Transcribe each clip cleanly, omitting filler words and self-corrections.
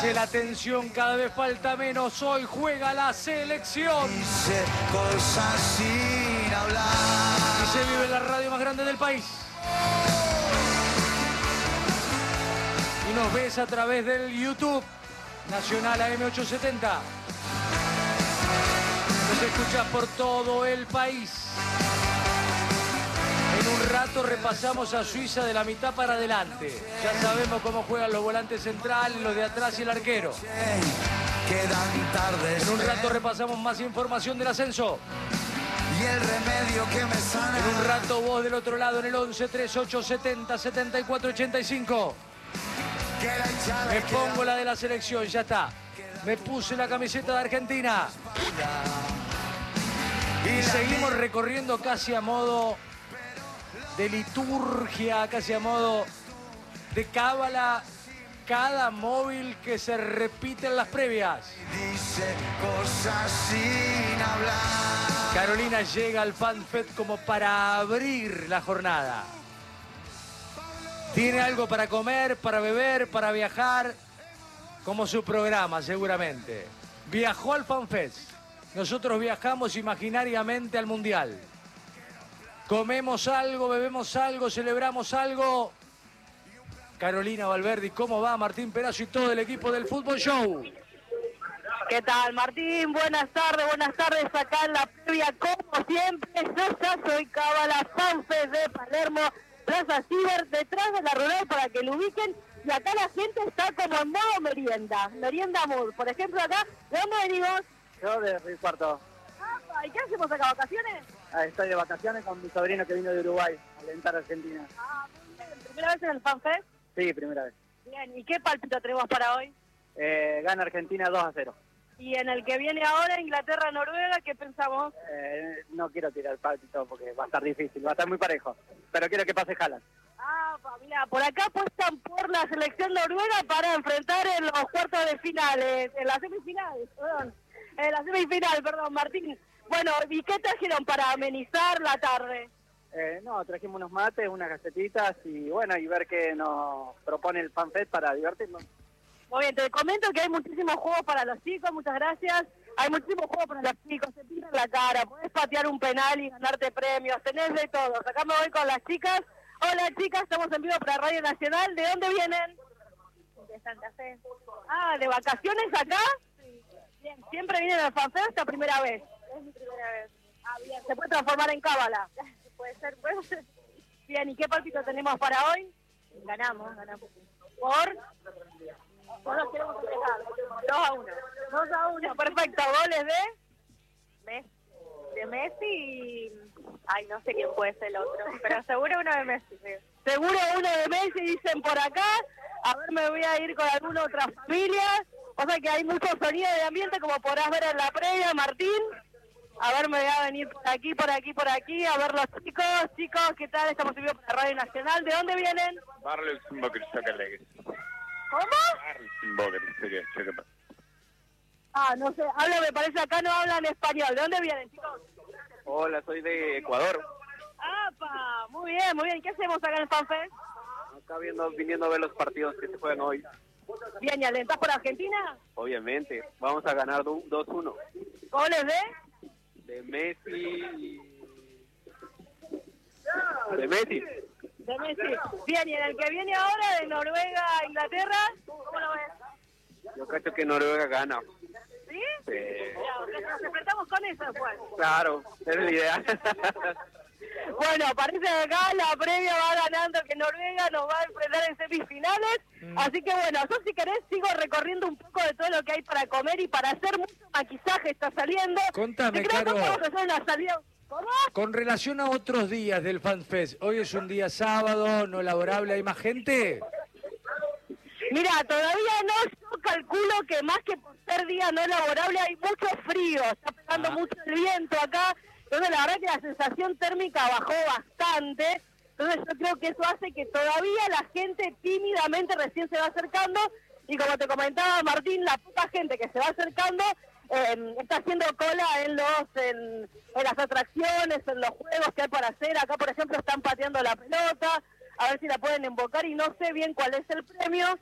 Dice la tensión cada vez falta menos, hoy juega la selección. Dice cosas sin hablar. Y se vive en la radio más grande del país. Y nos ves a través del YouTube Nacional AM870. Nos escuchas por todo el país. En un rato repasamos a Suiza de la mitad para adelante. Ya sabemos cómo juegan los volantes centrales, los de atrás y el arquero. Quedan tardes. En un rato repasamos más información del ascenso. Y el remedio que me sana. En un rato vos del otro lado en el 11 38 70 74 85. Me pongo la de la selección, ya está. Me puse la camiseta de Argentina. Y seguimos recorriendo casi a modo de liturgia, casi a modo de cábala, cada móvil que se repite en las previas. Dice cosas sin hablar. Carolina llega al FanFest como para abrir la jornada. Tiene algo para comer, para beber, para viajar, como su programa seguramente. Viajó al FanFest. Nosotros viajamos imaginariamente al Mundial. Comemos algo, bebemos algo, celebramos algo. Carolina Valverde, ¿cómo va Martín Perazo y todo el equipo del Fútbol Show? ¿Qué tal, Martín? Buenas tardes acá en la previa, como siempre. Yo ya soy Cábala FanFest de Palermo, Plaza Ciber, detrás de la rural para que lo ubiquen. Y acá la gente está como en modo merienda mood. Por ejemplo, acá, ¿de dónde venimos? Yo de Río Cuarto. ¿Y qué hacemos acá, vacaciones? Estoy de vacaciones con mi sobrino que vino de Uruguay a alentar a Argentina. Muy bien. ¿Primera vez en el FanFest? Sí, primera vez. Bien, ¿y qué palpito tenemos para hoy? Gana Argentina 2-0. Y en el que viene ahora, Inglaterra-Noruega, ¿qué pensamos? No quiero tirar palpito porque va a estar difícil, va a estar muy parejo. Pero quiero que pase Haaland. Mira, por acá apuestan por la selección noruega para enfrentar en los cuartos de finales, en la semifinal, perdón, Martín. Bueno, ¿y qué trajeron para amenizar la tarde? No, trajimos unos mates, unas galletitas y bueno, y ver qué nos propone el FanFest para divertirnos. Muy bien, te comento que hay muchísimos juegos para los chicos, muchas gracias. Hay muchísimos juegos para los chicos, se pintan la cara, podés patear un penal y ganarte premios, tenés de todo. Acá me voy con las chicas. Hola chicas, estamos en vivo para Radio Nacional. ¿De dónde vienen? De Santa Fe. ¿De vacaciones acá? Sí. Bien, ¿siempre vienen al FanFest esta primera vez? Es mi primera vez. Bien, ¿se puede transformar en cábala? Puede ser, puede ser. Bien, ¿y qué partido tenemos para hoy? Ganamos. ¿Por? Nosotros queremos empezar. 2-1. 2-1, perfecto. ¿Goles de? De Messi y... Ay, no sé quién puede ser el otro, pero seguro uno de Messi. Sí. Seguro uno de Messi, dicen por acá. A ver, me voy a ir con alguna otra familia. O sea que hay mucho sonido de ambiente, como podrás ver en la previa, Martín. A ver, me voy a venir por aquí, a ver los chicos. Chicos, ¿qué tal? Estamos en vivo para Radio Nacional. ¿De dónde vienen? ¿Cómo? No sé, me parece acá no hablan español. ¿De dónde vienen, chicos? Hola, soy de Ecuador. ¡Apa! Muy bien. ¿Qué hacemos acá en el FanFest? Acá viniendo a ver los partidos que se juegan hoy. Bien, ¿y alentás por Argentina? Obviamente, vamos a ganar 2-1. ¿Goles De Messi. De Messi. De Messi. Bien, ¿y en el que viene ahora de Noruega a Inglaterra? ¿Cómo lo ves? Yo creo que Noruega gana. ¿Sí? Sí. Ya, nos enfrentamos con eso después. Claro, es la idea. Bueno, parece que acá la previa va ganando, que Noruega nos va a enfrentar en semifinales. Así que bueno, yo si querés sigo recorriendo un poco de todo lo que hay para comer y para hacer mucho maquillaje está saliendo. Contame, Caro. Caro. Vamos a hacer una salida. ¿Cómo? Con relación a otros días del FanFest, hoy es un día sábado, no laborable, ¿hay más gente? Mira, todavía no, yo calculo que más que por ser día no laborable hay mucho frío, está pegando mucho el viento acá, entonces la verdad que la sensación térmica bajó bastante, entonces yo creo que eso hace que todavía la gente tímidamente recién se va acercando, y como te comentaba Martín, la poca gente que se va acercando está haciendo cola en las atracciones, en los juegos que hay para hacer. Acá por ejemplo están pateando la pelota, a ver si la pueden embocar y no sé bien cuál es el premio.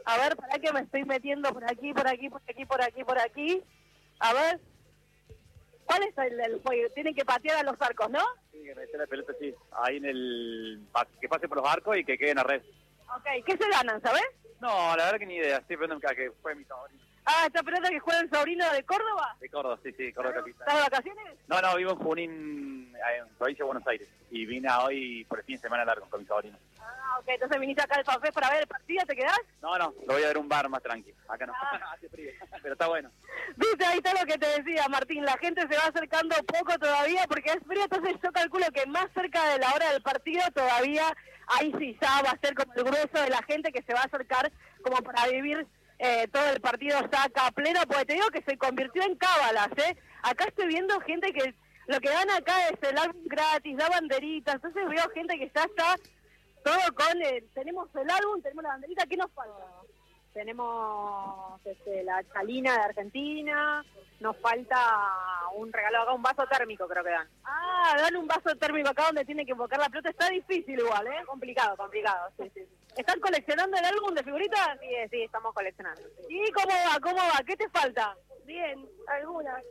A ver, para que me estoy metiendo por aquí, por aquí, por aquí, por aquí, por aquí. A ver. ¿Cuál es el juego? Tienen que patear a los arcos, ¿no? Sí, que meter la pelota, sí. Ahí en el... que pase por los arcos y que quede en la red. Ok, ¿qué se ganan, sabes? No, la verdad que ni idea. Estoy esperando que fue mi sobrino. Ah, ¿está esperando que juegue el sobrino de Córdoba? De Córdoba, sí, Córdoba capital. ¿Estás de vacaciones? No, vivo en Junín, en provincia de Buenos Aires. Y vine hoy por el fin de semana largo con mi sobrino. Ah, ok, entonces viniste acá al FanFest para ver el partido, ¿te quedás? No, lo voy a ver un bar más tranqui. Acá no, hace frío, pero está bueno. Viste, ahí está lo que te decía, Martín, la gente se va acercando poco todavía porque es frío, entonces yo calculo que más cerca de la hora del partido todavía, ahí sí ya va a ser como el grueso de la gente que se va a acercar como para vivir todo el partido saca a pleno, porque te digo que se convirtió en cábalas, ¿eh? Acá estoy viendo gente que lo que dan acá es el álbum gratis, da banderitas, entonces veo gente que ya está todo con, tenemos el álbum, tenemos la banderita, ¿qué nos falta? Tenemos la chalina de Argentina, nos falta un regalo acá, un vaso térmico creo que dan. Ah, dan un vaso térmico acá donde tiene que invocar la pelota, está difícil igual, ¿eh? Complicado, sí. ¿Están coleccionando el álbum de figuritas? Sí, estamos coleccionando. Sí. ¿Y cómo va? ¿Qué te falta? Bien, algunas.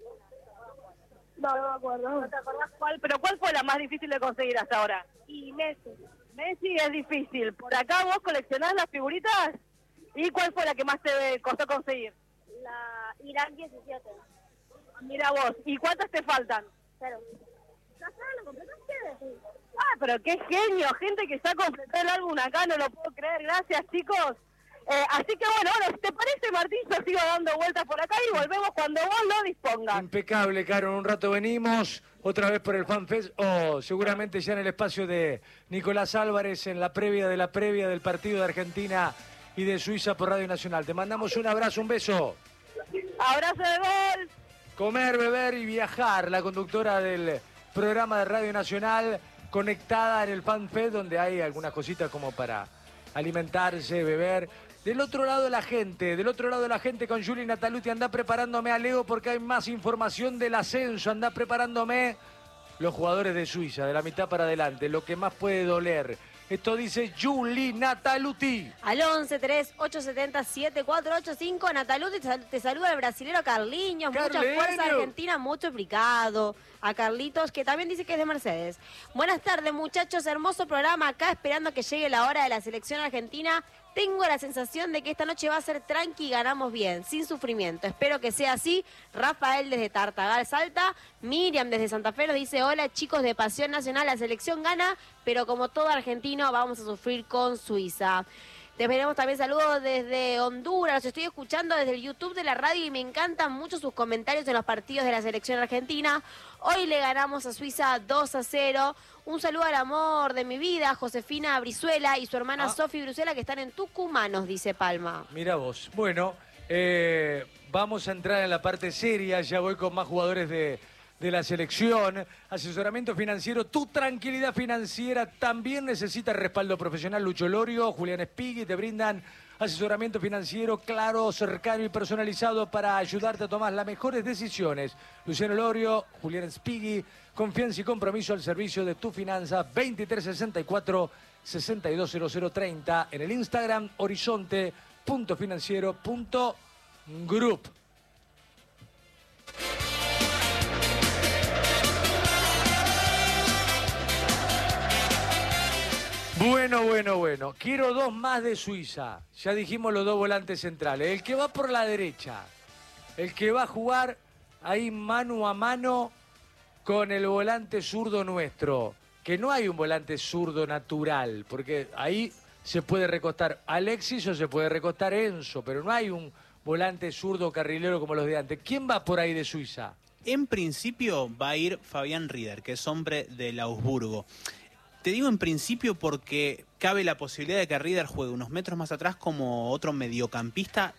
No me acuerdo. ¿No te acordás cuál? ¿Pero cuál fue la más difícil de conseguir hasta ahora? Y Messi. Messi es difícil. ¿Por acá vos coleccionás las figuritas? ¿Y cuál fue la que más te costó conseguir? La Irán 17. Mira vos. ¿Y cuántas te faltan? 0. ¿La lo completaste? Sí. Ah, pero qué genio. Gente que está completando el álbum acá, no lo puedo creer. Gracias, chicos. Así que bueno, si te parece, Martín, yo sigo dando vueltas por acá y volvemos cuando vos lo dispongas. Impecable, Caro. En un rato venimos otra vez por el FanFest o seguramente ya en el espacio de Nicolás Álvarez en la previa del partido de Argentina y de Suiza por Radio Nacional. Te mandamos un abrazo, un beso. Abrazo de gol. Comer, beber y viajar, la conductora del programa de Radio Nacional conectada en el FanFest donde hay algunas cositas como para alimentarse, beber. Del otro lado la gente con Juli Nataluti, anda preparándome a Leo porque hay más información del ascenso, anda preparándome los jugadores de Suiza, de la mitad para adelante, lo que más puede doler. Esto dice Juli Nataluti. Al 11-3870-7485, Nataluti, te saluda el brasilero Carliños. Mucha fuerza Argentina, mucho explicado. A Carlitos, que también dice que es de Mercedes. Buenas tardes, muchachos, hermoso programa acá, esperando que llegue la hora de la selección argentina. Tengo la sensación de que esta noche va a ser tranqui y ganamos bien, sin sufrimiento. Espero que sea así. Rafael desde Tartagal, Salta. Miriam desde Santa Fe nos dice, hola chicos de Pasión Nacional, la selección gana, pero como todo argentino vamos a sufrir con Suiza. Te esperamos también saludos desde Honduras, los estoy escuchando desde el YouTube de la radio y me encantan mucho sus comentarios en los partidos de la selección argentina. Hoy le ganamos a Suiza 2-0. Un saludo al amor de mi vida, Josefina Brizuela y su hermana Sofi Brizuela, que están en Tucumán, nos dice Palma. Mira vos. Bueno, vamos a entrar en la parte seria, ya voy con más jugadores de la selección. Asesoramiento financiero, tu tranquilidad financiera también necesita respaldo profesional. Lucho Lorio, Julián Spighi te brindan asesoramiento financiero claro, cercano y personalizado para ayudarte a tomar las mejores decisiones. Luciano Lorio, Julián Spighi, confianza y compromiso al servicio de tu finanza. 2364-620030 en el Instagram horizonte.financiero.group. Bueno. Quiero dos más de Suiza. Ya dijimos los dos volantes centrales. El que va por la derecha. El que va a jugar ahí mano a mano con el volante zurdo nuestro. Que no hay un volante zurdo natural. Porque ahí se puede recostar Alexis o se puede recostar Enzo. Pero no hay un volante zurdo carrilero como los de antes. ¿Quién va por ahí de Suiza? En principio va a ir Fabián Rieder, que es hombre del Augsburgo. Te digo en principio porque cabe la posibilidad de que Rieder juegue unos metros más atrás como otro mediocampista